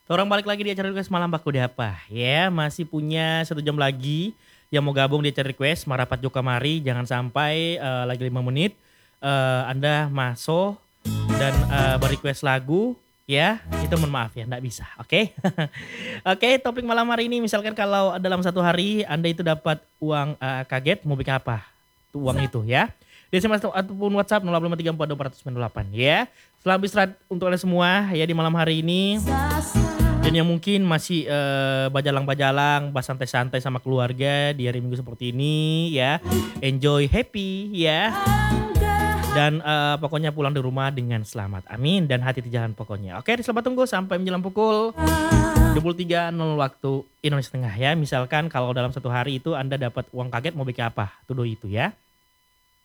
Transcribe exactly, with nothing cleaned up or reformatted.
Orang balik lagi di acara request malam Baku Dapa, ya masih punya satu jam lagi yang mau gabung di acara request marapat joka mari jangan sampai, eee, lagi lima menit, eee, Anda masuk dan, eee, be-request lagu ya, itu mohon maaf ya ndak bisa, oke? Oke, topik malam hari ini misalkan kalau dalam satu hari Anda itu dapat uang, eee, kaget mau bikin apa tuh uang itu ya? Di S M S atau ataupun WhatsApp nol delapan lima tiga empat dua empat sembilan delapan ya. Selamat beristirahat untuk Anda semua ya di malam hari ini. Dan yang mungkin masih, eee, bajalang-bajalang, ba santai-santai sama keluarga di hari Minggu seperti ini ya, enjoy happy ya. Dan, eee, pokoknya pulang di rumah dengan selamat, amin, dan hati-hati di jalan pokoknya. Oke, selamat tunggu sampai menjelang pukul dua puluh tiga nol nol waktu Indonesia Tengah ya. Misalkan kalau dalam satu hari itu Anda dapat uang kaget mau bikin apa? Tuduh itu ya.